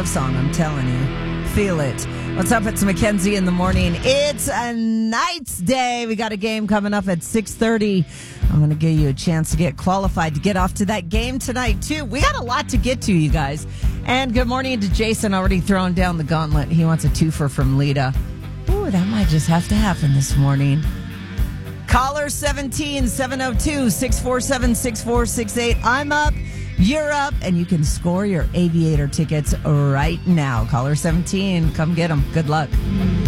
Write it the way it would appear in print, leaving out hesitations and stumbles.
love song, I'm telling you. Feel it. What's up? It's Mackenzie in the morning. It's a Knights Day. We got a game coming up at 6:30. I'm going to give you a chance to get qualified to get off to that game tonight, too. We got a lot to get to, you guys. And good morning to Jason, already throwing down the gauntlet. He wants a twofer from Lita. Ooh, that might just have to happen this morning. Caller 17 702 647 6468. I'm up. You're up, and you can score your Aviator tickets right now. Caller 17, come get them. Good luck.